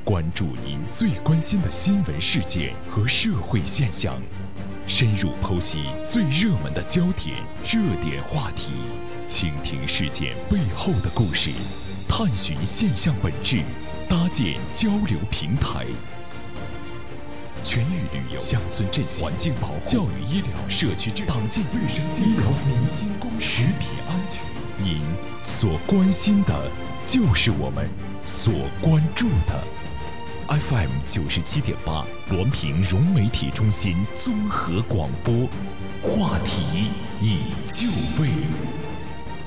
关注您最关心的新闻事件和社会现象，深入剖析最热门的焦点、热点话题，倾听事件背后的故事，探寻现象本质，搭建交流平台。全域旅游、乡村振兴、环境保护、教育医疗、社区党建卫生、医疗服务、新工、食品安全，您所关心的，就是我们所关注的。FM 97.8，滦平融媒体中心综合广播，话题已就位。